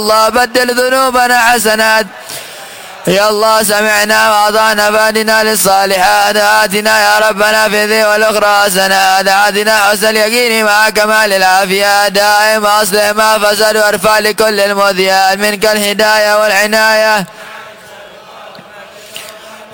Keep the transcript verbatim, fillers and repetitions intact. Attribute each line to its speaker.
Speaker 1: الله بدل ذنوبنا حسنات. يا الله سمعنا وأطعنا فهدنا للصالحات. آتنا يا ربنا في ذي والأخرى حسنات. آتنا حسن اليقين مع كمال العافية. دائم أصلح ما فسد وارفع لكل المذيات منك الهداية والعناية.